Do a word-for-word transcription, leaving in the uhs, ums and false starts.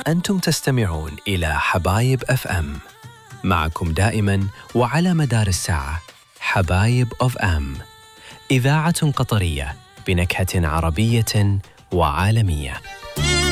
أنتم تستمعون إلى حبايب أف أم، معكم دائما وعلى مدار الساعة حبايب أف أم، إذاعة قطرية بنكهة عربية وعالمية.